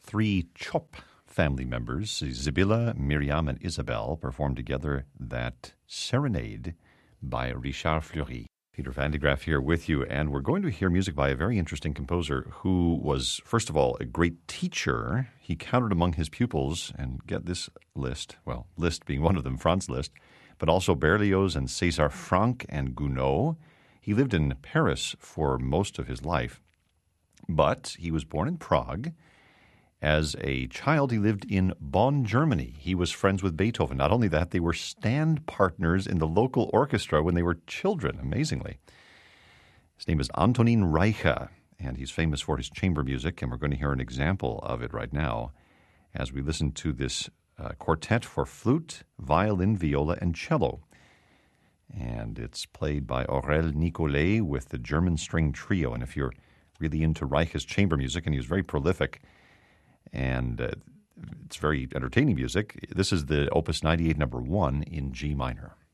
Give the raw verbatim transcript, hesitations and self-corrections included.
three Chop family members, Sibylla, Miriam, and Isabel, performed together that Serenade by Richard Fleury. Peter Van de Graaff here with you, and we're going to hear music by a very interesting composer who was, first of all, a great teacher. He counted among his pupils, and get this list, well, Liszt being one of them, Franz Liszt, but also Berlioz and César Franck and Gounod. He lived in Paris for most of his life, but he was born in Prague. As a child, he lived in Bonn, Germany. He was friends with Beethoven. Not only that, they were stand partners in the local orchestra when they were children, amazingly. His name is Antonín Reicha, and he's famous for his chamber music, and we're going to hear an example of it right now as we listen to this uh, quartet for flute, violin, viola, and cello. And it's played by Aurel Nicolet with the German String Trio. And if you're really into Reicha's chamber music, and he was very prolific, and uh, it's very entertaining music. This is the Opus ninety-eight, number one, in G minor.